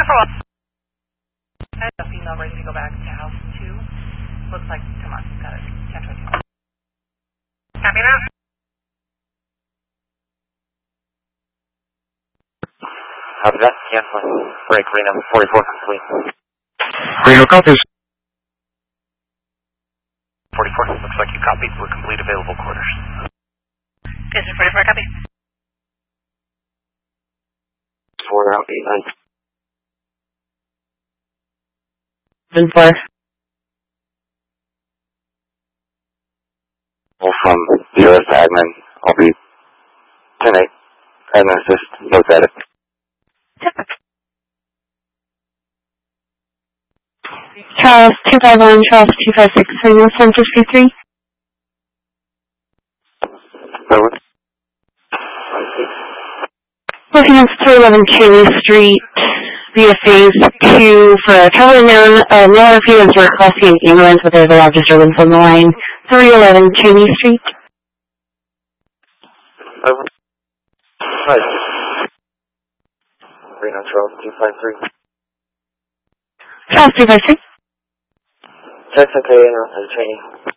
for a while. I have a female ready to go back to house 2. Looks like, come on, got it. 10:21. Copy that. Copy that. Cancel. Break Reno 44 complete. Reno copies. 44. Looks like you copied. We're complete available quarters. Yes, 44, copy. 4 out 8 9. 7-4. Well, from DOS to admin, I'll be 10-8. Admin assist, notes edit. Charles 251, Charles 256, Reno Center 53. Over. Looking at 311 Cheney Street via phase 2 for a traveling man. No RFU is requesting an ambulance, but there's a lot of disturbance on the line. 311 Cheney Street. Over. Right. Reno Charles 253. Charles 256. That's okay, training.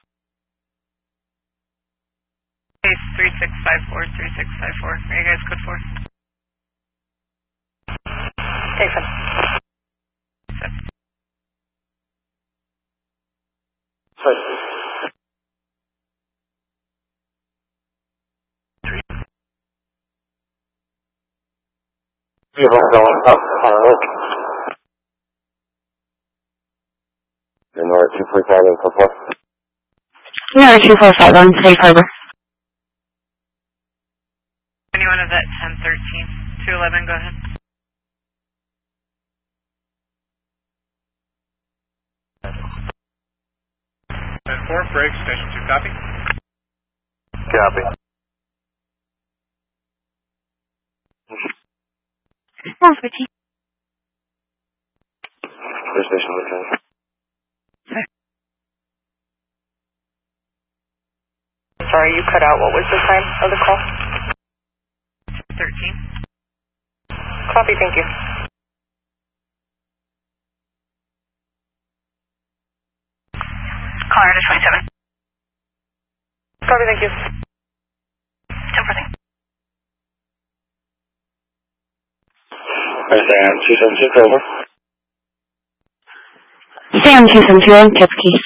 Case 3654, 3654. Are you guys code 4? Jason. Sorry. 3. You have going up on a look. And we're 245 and so forth. Yeah, 245 on Safe Harbor. Anyone of that 1013. 211, go ahead. And 4, break, station 2, copy. Copy. Sounds good. First station, okay. Sorry, you cut out. What was the time of the call? 13. Copy, thank you. Caller to 27. Copy, thank you. 10-4. Sam 272, over. Sam 272 on Kipke.